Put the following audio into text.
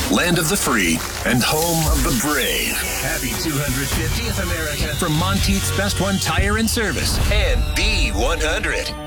land of the free, and home of the brave. Happy 250th America From Monteith's Best One Tire and Service and B100.